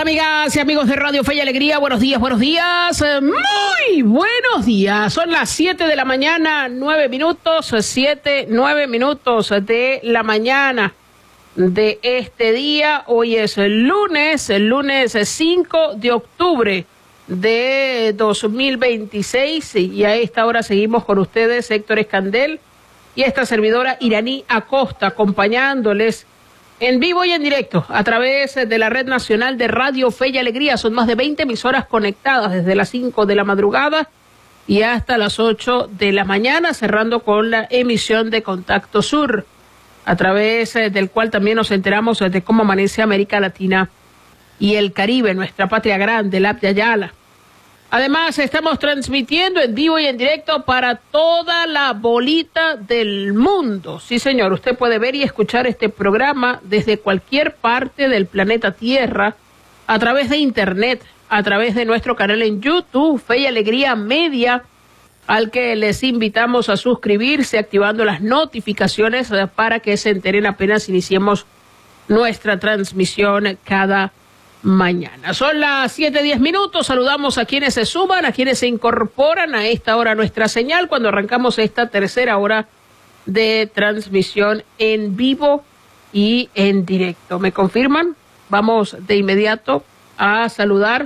Hola amigas y amigos de Radio Fe y Alegría, buenos días, muy buenos días. Son las 7 de la mañana, 9 minutos, 9 minutos de la mañana de este día. Hoy es el lunes 5 de octubre de 2026 y a esta hora seguimos con ustedes, Héctor Escandel y esta servidora Iraní Acosta, acompañándoles en vivo y en directo a través de la Red Nacional de Radio Fe y Alegría. Son más de 20 emisoras conectadas desde las 5 de la madrugada y hasta las 8 de la mañana, cerrando con la emisión de Contacto Sur, a través del cual también nos enteramos de cómo amanece América Latina y el Caribe, nuestra patria grande, el Abya Yala. Además, estamos transmitiendo en vivo y en directo para toda la bolita del mundo. Sí, señor, usted puede ver y escuchar este programa desde cualquier parte del planeta Tierra, a través de Internet, a través de nuestro canal en YouTube, Fe y Alegría Media, al que les invitamos a suscribirse, activando las notificaciones para que se enteren apenas iniciemos nuestra transmisión cada mañana. Son las 7:10 minutos. Saludamos a quienes se suman, a quienes se incorporan a esta hora a nuestra señal cuando arrancamos esta tercera hora de transmisión en vivo y en directo. ¿Me confirman? Vamos de inmediato a saludar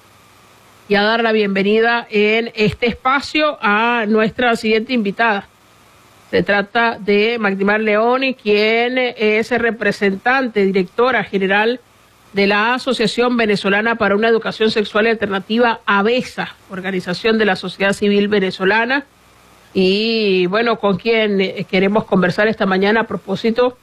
y a dar la bienvenida en este espacio a nuestra siguiente invitada. Se trata de Magdimar Leoni, quien es representante, directora general de la Asociación Venezolana para una Educación Sexual y Alternativa, AVESA, Organización de la Sociedad Civil Venezolana, y bueno, con quien queremos conversar esta mañana a propósito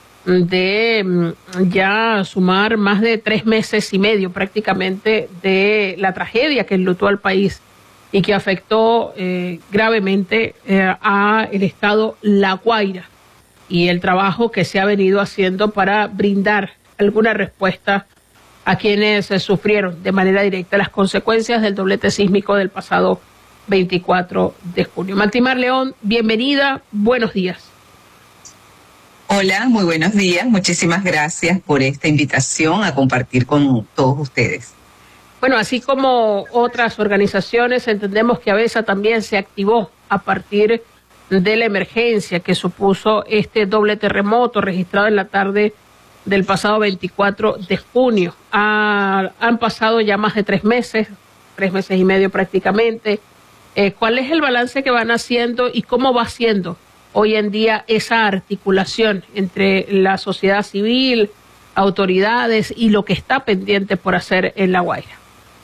de ya sumar más de 3 meses y medio prácticamente de la tragedia que enlutó al país y que afectó gravemente a el estado La Guaira, y el trabajo que se ha venido haciendo para brindar alguna respuesta a quienes sufrieron de manera directa las consecuencias del doblete sísmico del pasado 24 de junio. Magdimar León, bienvenida, buenos días. Hola, muy buenos días, muchísimas gracias por esta invitación a compartir con todos ustedes. Bueno, así como otras organizaciones, entendemos que AVESA también se activó a partir de la emergencia que supuso este doble terremoto registrado en la tarde del pasado 24 de junio. Han pasado ya más de 3 meses y medio prácticamente. ¿Cuál es el balance que van haciendo y cómo va siendo hoy en día esa articulación entre la sociedad civil, autoridades y lo que está pendiente por hacer en La Guaira?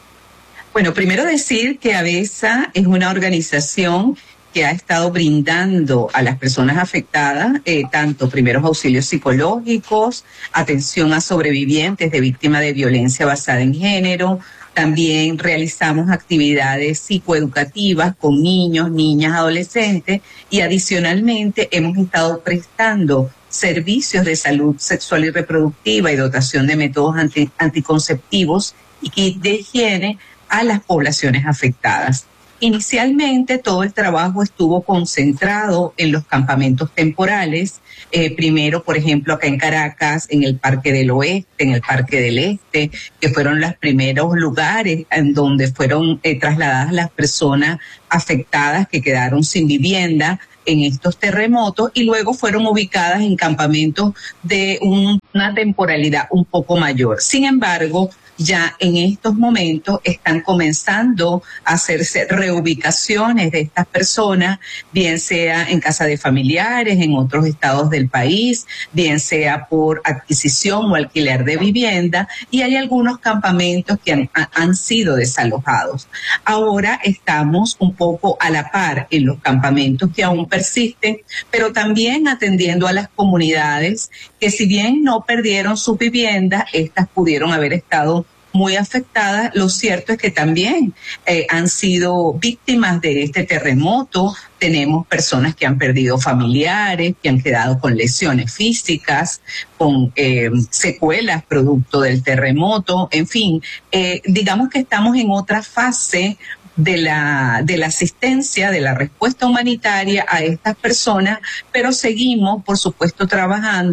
Bueno, primero decir que AVESA es una organización que ha estado brindando a las personas afectadas tanto primeros auxilios psicológicos, atención a sobrevivientes de víctimas de violencia basada en género. También realizamos actividades psicoeducativas con niños, niñas, adolescentes, y adicionalmente hemos estado prestando servicios de salud sexual y reproductiva y dotación de métodos anticonceptivos y kit de higiene a las poblaciones afectadas. Inicialmente todo el trabajo estuvo concentrado en los campamentos temporales, primero, por ejemplo, acá en Caracas, en el Parque del Oeste, en el Parque del Este, que fueron los primeros lugares en donde fueron trasladadas las personas afectadas que quedaron sin vivienda en estos terremotos, y luego fueron ubicadas en campamentos de una temporalidad un poco mayor. Sin embargo, ya en estos momentos están comenzando a hacerse reubicaciones de estas personas, bien sea en casa de familiares, en otros estados del país, bien sea por adquisición o alquiler de vivienda, y hay algunos campamentos que han sido desalojados. Ahora estamos un poco a la par en los campamentos que aún persisten, pero también atendiendo a las comunidades que, si bien no perdieron sus viviendas, estas pudieron haber estado muy afectadas. Lo cierto es que también han sido víctimas de este terremoto. Tenemos personas que han perdido familiares, que han quedado con lesiones físicas, con secuelas producto del terremoto. En fin, digamos que estamos en otra fase de la asistencia, de la respuesta humanitaria a estas personas, pero seguimos, por supuesto, trabajando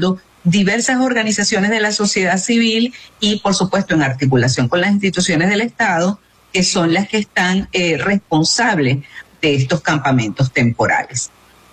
diversas organizaciones de la sociedad civil y, por supuesto, en articulación con las instituciones del Estado, que son las que están responsables de estos campamentos temporales.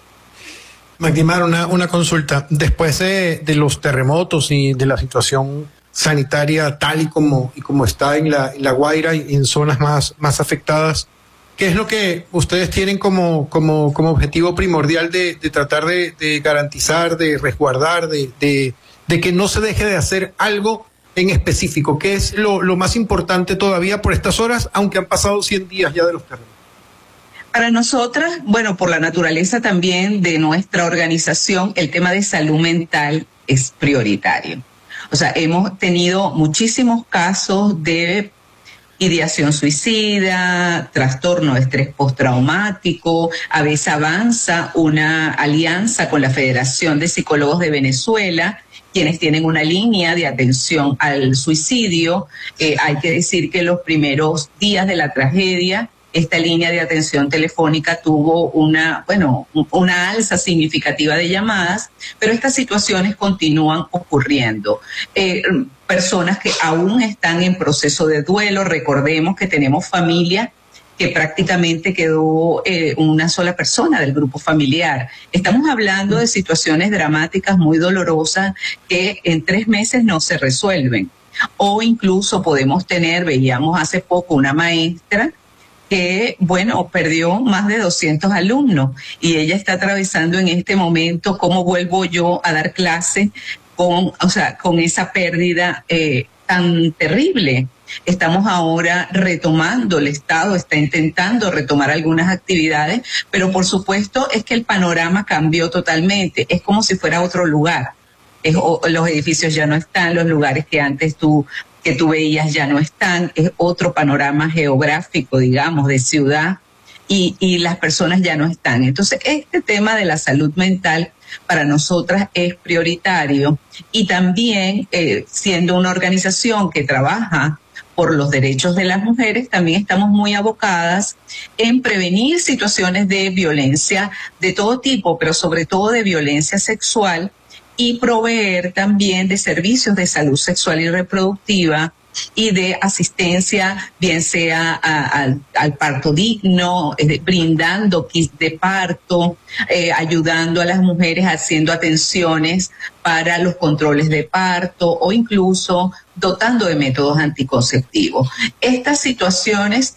Magdimar, una consulta. Después de los terremotos y de la situación sanitaria tal y como está en la Guaira y en zonas más afectadas, ¿qué es lo que ustedes tienen como objetivo primordial de tratar de garantizar, de resguardar, de que no se deje de hacer algo en específico? ¿Qué es lo más importante todavía por estas horas, aunque han pasado 100 días ya de los terremotos? Para nosotras, bueno, por la naturaleza también de nuestra organización, el tema de salud mental es prioritario. O sea, hemos tenido muchísimos casos de ideación suicida, trastorno de estrés postraumático. A veces avanza una alianza con la Federación de Psicólogos de Venezuela, quienes tienen una línea de atención al suicidio. Hay que decir que los primeros días de la tragedia, esta línea de atención telefónica tuvo una alza significativa de llamadas, pero estas situaciones continúan ocurriendo. Personas que aún están en proceso de duelo, recordemos que tenemos familia que prácticamente quedó una sola persona del grupo familiar. Estamos hablando de situaciones dramáticas muy dolorosas que en 3 meses no se resuelven. O incluso podemos tener, veíamos hace poco una maestra que, perdió más de 200 alumnos y ella está atravesando en este momento cómo vuelvo yo a dar clase con esa pérdida tan terrible. Estamos ahora retomando, el Estado está intentando retomar algunas actividades, pero por supuesto es que el panorama cambió totalmente, es como si fuera otro lugar. Los edificios ya no están, los lugares que antes tú veías ya no están, es otro panorama geográfico, digamos, de ciudad, y las personas ya no están. Entonces, este tema de la salud mental para nosotras es prioritario, y también siendo una organización que trabaja por los derechos de las mujeres, también estamos muy abocadas en prevenir situaciones de violencia de todo tipo, pero sobre todo de violencia sexual, y proveer también de servicios de salud sexual y reproductiva y de asistencia, bien sea al parto digno, brindando kits de parto, ayudando a las mujeres haciendo atenciones para los controles de parto o incluso dotando de métodos anticonceptivos. Estas situaciones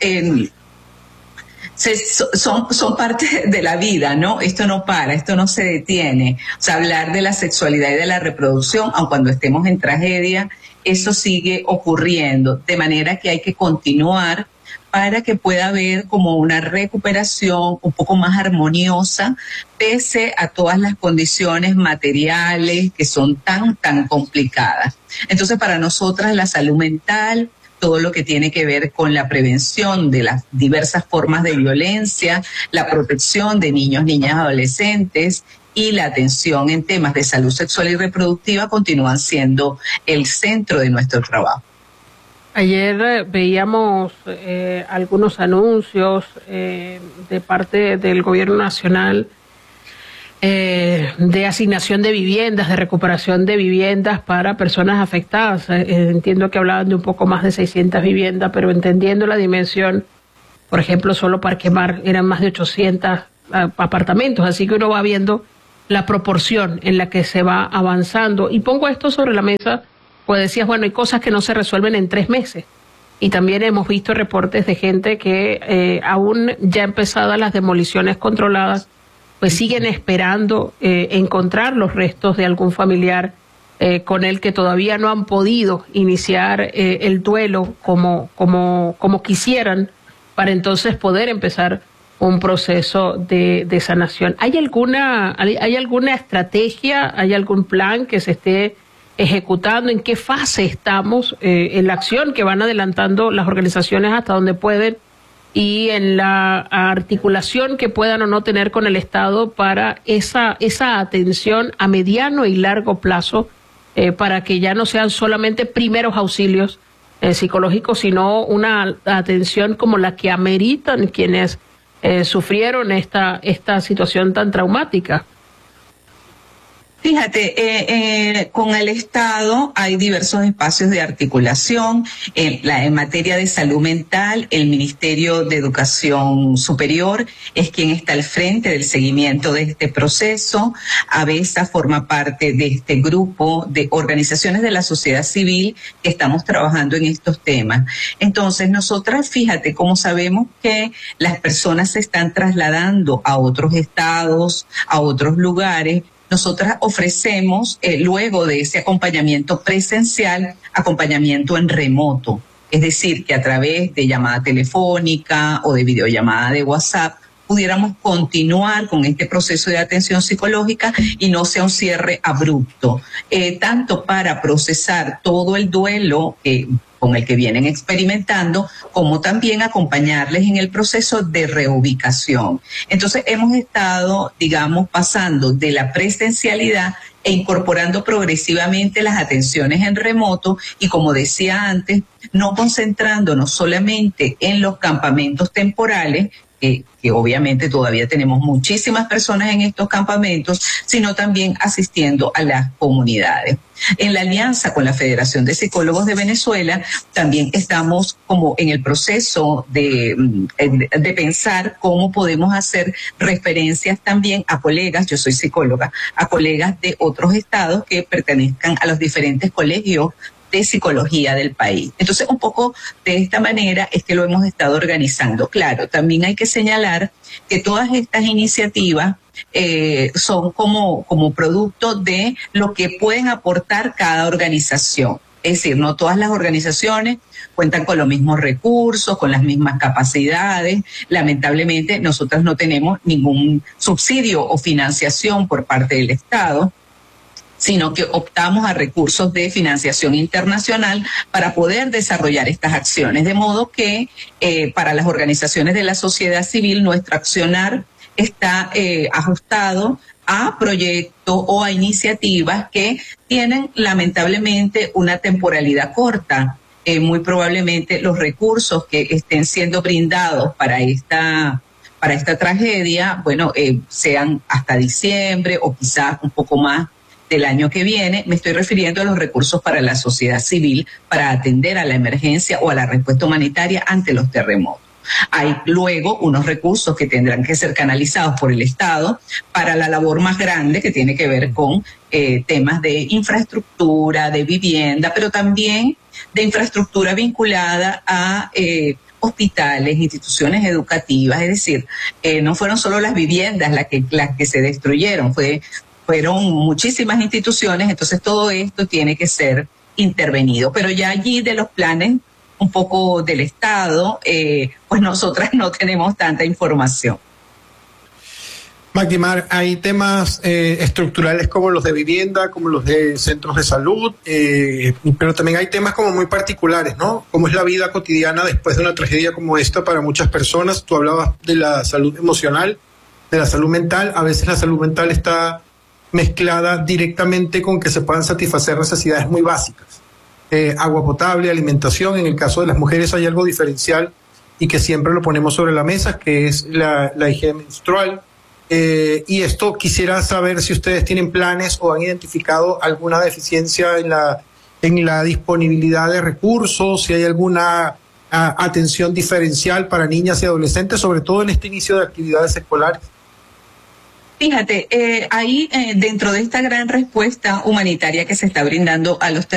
son parte de la vida, ¿no? Esto no para, esto no se detiene. O sea, hablar de la sexualidad y de la reproducción, aun cuando estemos en tragedia, eso sigue ocurriendo, de manera que hay que continuar para que pueda haber como una recuperación un poco más armoniosa, pese a todas las condiciones materiales que son tan complicadas. Entonces, para nosotras la salud mental, todo lo que tiene que ver con la prevención de las diversas formas de violencia, la protección de niños, niñas, adolescentes y la atención en temas de salud sexual y reproductiva continúan siendo el centro de nuestro trabajo. Ayer veíamos algunos anuncios de parte del Gobierno Nacional de asignación de viviendas, de recuperación de viviendas para personas afectadas. Entiendo que hablaban de un poco más de 600 viviendas, pero entendiendo la dimensión, por ejemplo, solo Parque Mar eran más de 800 apartamentos, así que uno va viendo la proporción en la que se va avanzando. Y pongo esto sobre la mesa, pues decías, hay cosas que no se resuelven en 3 meses. Y también hemos visto reportes de gente que aún ya empezadas las demoliciones controladas, pues siguen esperando encontrar los restos de algún familiar con el que todavía no han podido iniciar el duelo como quisieran, para entonces poder empezar un proceso de sanación. ¿Hay alguna estrategia, hay algún plan que se esté ejecutando? ¿En qué fase estamos en la acción que van adelantando las organizaciones hasta donde pueden y en la articulación que puedan o no tener con el Estado para esa atención a mediano y largo plazo para que ya no sean solamente primeros auxilios psicológicos, sino una atención como la que ameritan quienes sufrieron esta situación tan traumática? Fíjate, con el Estado hay diversos espacios de articulación. En materia de salud mental, el Ministerio de Educación Superior es quien está al frente del seguimiento de este proceso. ABESA forma parte de este grupo de organizaciones de la sociedad civil que estamos trabajando en estos temas. Entonces, nosotras, fíjate, como sabemos que las personas se están trasladando a otros estados, a otros lugares, nosotras ofrecemos, luego de ese acompañamiento presencial, acompañamiento en remoto. Es decir, que a través de llamada telefónica o de videollamada de WhatsApp pudiéramos continuar con este proceso de atención psicológica y no sea un cierre abrupto, tanto para procesar todo el duelo con el que vienen experimentando, como también acompañarles en el proceso de reubicación. Entonces hemos estado, digamos, pasando de la presencialidad e incorporando progresivamente las atenciones en remoto y, como decía antes, no concentrándonos solamente en los campamentos temporales, que obviamente todavía tenemos muchísimas personas en estos campamentos, sino también asistiendo a las comunidades. En la alianza con la Federación de Psicólogos de Venezuela también estamos como en el proceso de pensar cómo podemos hacer referencias también a colegas, yo soy psicóloga, a colegas de otros estados que pertenezcan a los diferentes colegios de psicología del país. Entonces, un poco de esta manera es que lo hemos estado organizando. Claro, también hay que señalar que todas estas iniciativas son como producto de lo que pueden aportar cada organización. Es decir, no todas las organizaciones cuentan con los mismos recursos, con las mismas capacidades. Lamentablemente, nosotras no tenemos ningún subsidio o financiación por parte del Estado, sino que optamos a recursos de financiación internacional para poder desarrollar estas acciones. De modo que para las organizaciones de la sociedad civil, nuestro accionar está ajustado a proyectos o a iniciativas que tienen lamentablemente una temporalidad corta. Muy probablemente los recursos que estén siendo brindados para esta tragedia, bueno, sean hasta diciembre o quizás un poco más del año que viene. Me estoy refiriendo a los recursos para la sociedad civil para atender a la emergencia o a la respuesta humanitaria ante los terremotos. Hay luego unos recursos que tendrán que ser canalizados por el Estado para la labor más grande que tiene que ver con temas de infraestructura, de vivienda, pero también de infraestructura vinculada a hospitales, instituciones educativas. Es decir, no fueron solo las viviendas las que se destruyeron, fueron muchísimas instituciones, entonces todo esto tiene que ser intervenido. Pero ya allí de los planes un poco del Estado, pues nosotras no tenemos tanta información. Magdimar, hay temas estructurales como los de vivienda, como los de centros de salud, pero también hay temas como muy particulares, ¿no? Como es la vida cotidiana después de una tragedia como esta para muchas personas. Tú hablabas de la salud emocional, de la salud mental. A veces la salud mental está mezclada directamente con que se puedan satisfacer necesidades muy básicas. Agua potable, alimentación. En el caso de las mujeres hay algo diferencial y que siempre lo ponemos sobre la mesa, que es la higiene menstrual. Y esto quisiera saber si ustedes tienen planes o han identificado alguna deficiencia en la disponibilidad de recursos, si hay alguna atención diferencial para niñas y adolescentes, sobre todo en este inicio de actividades escolares. Fíjate, ahí dentro de esta gran respuesta humanitaria que se está brindando a los